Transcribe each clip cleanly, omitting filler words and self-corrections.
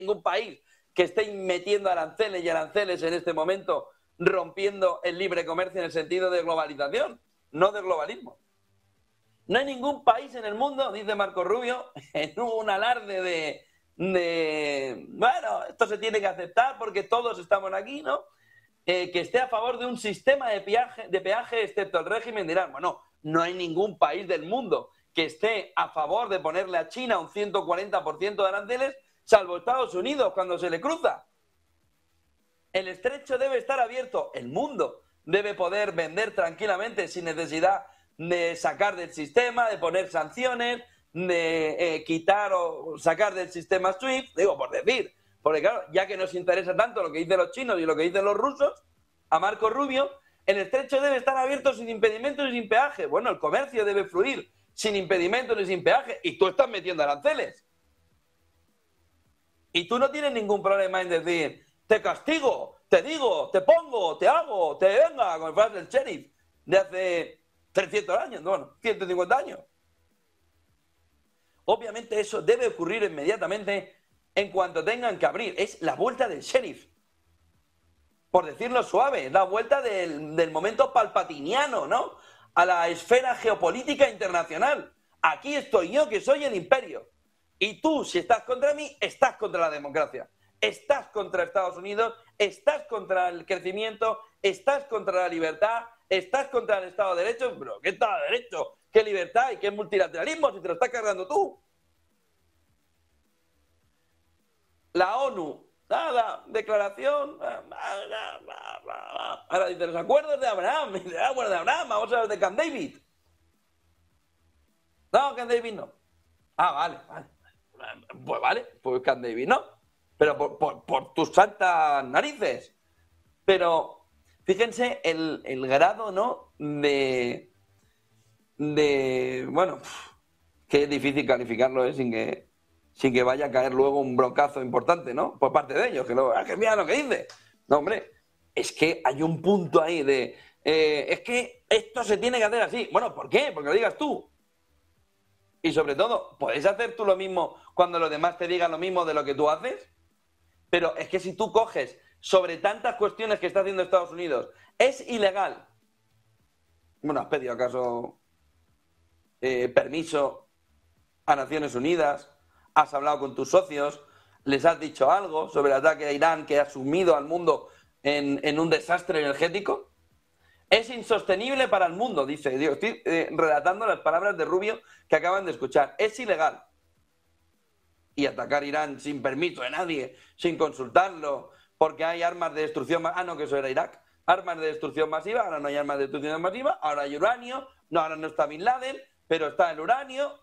ningún país que esté metiendo aranceles y aranceles en este momento, rompiendo el libre comercio en el sentido de globalización, no de globalismo. No hay ningún país en el mundo, dice Marco Rubio, en un alarde de bueno, esto se tiene que aceptar porque todos estamos aquí, ¿no? Que esté a favor de un sistema de peaje excepto el régimen de Irán. Bueno, no hay ningún país del mundo que esté a favor de ponerle a China un 140% de aranceles, salvo Estados Unidos cuando se le cruza. El estrecho debe estar abierto. El mundo debe poder vender tranquilamente sin necesidad de sacar del sistema, de poner sanciones, de quitar o sacar del sistema SWIFT, digo, por decir. Porque claro, ya que nos interesa tanto lo que dicen los chinos y lo que dicen los rusos, a Marco Rubio, el estrecho debe estar abierto sin impedimentos y sin peaje. Bueno, el comercio debe fluir sin impedimentos ni sin peaje. Y tú estás metiendo aranceles. Y tú no tienes ningún problema en decir, te castigo, te digo, te pongo, te hago, te venga, como el frase del sheriff de hace 300 años, bueno, 150 años. Obviamente eso debe ocurrir inmediatamente en cuanto tengan que abrir. Es la vuelta del sheriff. Por decirlo suave, es la vuelta del momento palpatiniano, ¿no? A la esfera geopolítica internacional. Aquí estoy yo, que soy el imperio. Y tú, si estás contra mí, estás contra la democracia. Estás contra Estados Unidos, estás contra el crecimiento, estás contra la libertad, estás contra el Estado de Derecho. Pero ¿qué Estado de Derecho? ¿Qué libertad y qué multilateralismo si te lo estás cargando tú? La ONU, nada, declaración. Ahora dice, los acuerdos de Abraham, vamos a hablar de Camp David. No, Camp David no. Ah, vale, pues Camp David no. Pero por tus santas narices. Pero fíjense el grado, ¿no? Bueno, que es difícil calificarlo, sin que vaya a caer luego un broncazo importante, ¿no? Por parte de ellos, que mira lo que dice. No, hombre, es que hay un punto ahí de... es que esto se tiene que hacer así. Bueno, ¿por qué? Porque lo digas tú. Y sobre todo, ¿puedes hacer tú lo mismo cuando los demás te digan lo mismo de lo que tú haces? Pero es que si tú coges sobre tantas cuestiones que está haciendo Estados Unidos, es ilegal. Bueno, ¿has pedido acaso permiso a Naciones Unidas? ¿Has hablado con tus socios? ¿Les has dicho algo sobre el ataque a Irán que ha sumido al mundo en un desastre energético? Es insostenible para el mundo, dice. Digo, estoy relatando las palabras de Rubio que acaban de escuchar. Es ilegal. Y atacar Irán sin permiso de nadie, sin consultarlo, porque hay armas de destrucción... Ah, no, que eso era Irak. Armas de destrucción masiva, ahora no hay armas de destrucción masiva, ahora hay uranio, no, ahora no está Bin Laden, pero está el uranio.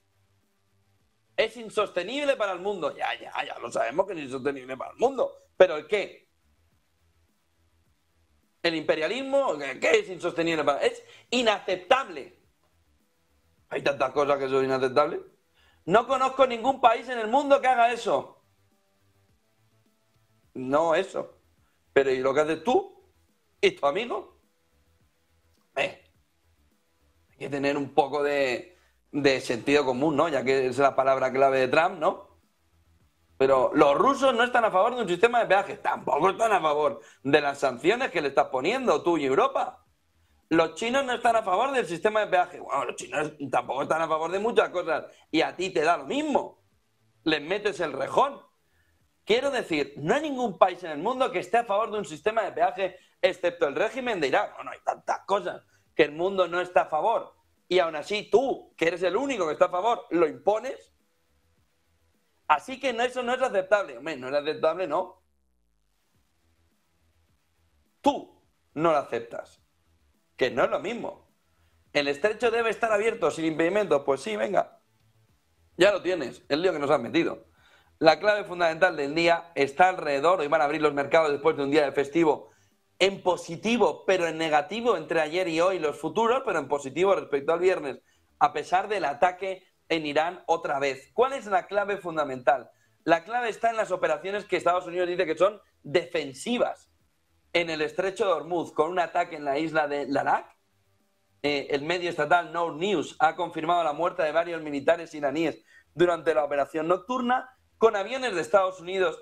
Es insostenible para el mundo. Ya lo sabemos que es insostenible para el mundo. ¿Pero el qué? ¿El imperialismo? ¿Qué es insostenible para...? Es inaceptable. Hay tantas cosas que son inaceptables. No conozco ningún país en el mundo que haga eso. No eso. Pero ¿y lo que haces tú? ¿Y tu amigo? Hay que tener un poco de sentido común, ¿no? Ya que es la palabra clave de Trump, ¿no? Pero los rusos no están a favor de un sistema de peajes. Tampoco están a favor de las sanciones que le estás poniendo tú y Europa. Los chinos no están a favor del sistema de peaje. Bueno, los chinos tampoco están a favor de muchas cosas. Y a ti te da lo mismo. Les metes el rejón. Quiero decir, no hay ningún país en el mundo que esté a favor de un sistema de peaje excepto el régimen de Irán. Bueno, hay tantas cosas que el mundo no está a favor. Y aún así tú, que eres el único que está a favor, lo impones. Así que eso no es aceptable. Hombre, no es aceptable, no. Tú no lo aceptas. Que no es lo mismo. ¿El estrecho debe estar abierto sin impedimentos? Pues sí, venga. Ya lo tienes, el lío que nos has metido. La clave fundamental del día está alrededor. Hoy van a abrir los mercados después de un día de festivo en positivo, pero en negativo entre ayer y hoy los futuros, pero en positivo respecto al viernes, a pesar del ataque en Irán otra vez. ¿Cuál es la clave fundamental? La clave está en las operaciones que Estados Unidos dice que son defensivas en el estrecho de Hormuz, con un ataque en la isla de Larak. El medio estatal Nour News ha confirmado la muerte de varios militares iraníes durante la operación nocturna con aviones de Estados Unidos